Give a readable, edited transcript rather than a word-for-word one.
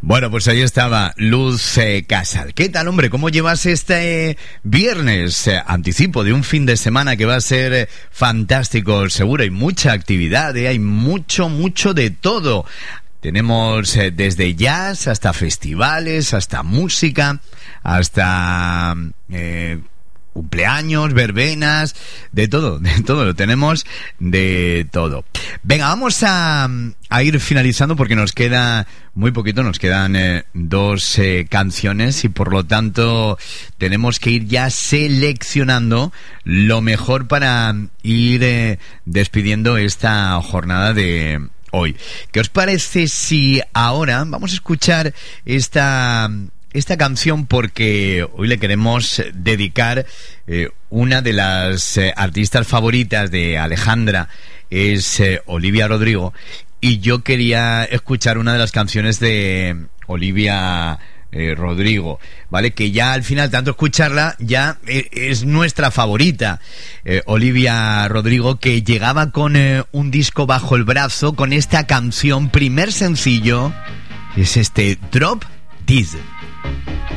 Bueno, pues ahí estaba Luz Casal. ¿Qué tal, hombre? ¿Cómo llevas este viernes? Anticipo de un fin de semana que va a ser fantástico, seguro. Hay mucha actividad, hay mucho de todo. Tenemos desde jazz hasta festivales, hasta música, hasta cumpleaños, verbenas, de todo, lo tenemos de todo. Venga, vamos a ir finalizando porque nos queda muy poquito, nos quedan dos canciones y por lo tanto tenemos que ir ya seleccionando lo mejor para ir despidiendo esta jornada de hoy. ¿Qué os parece si ahora vamos a escuchar esta canción porque hoy le queremos dedicar una de las artistas favoritas de Alejandra, es Olivia Rodrigo, y yo quería escuchar una de las canciones de Olivia Rodrigo, ¿vale? Que ya al final, tanto escucharla, ya es nuestra favorita. Olivia Rodrigo, que llegaba con un disco bajo el brazo, con esta canción, primer sencillo, es este Drop Dead.